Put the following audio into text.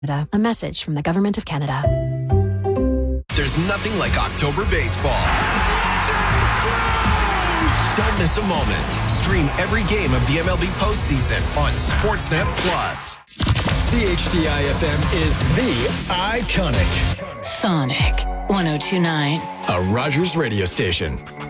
A message from the Government of Canada. There's nothing like October baseball. Don't miss a moment. Stream every game of the MLB postseason on Sportsnet Plus. CHDI-FM is the iconic Sonic 102.9. a Rogers radio station.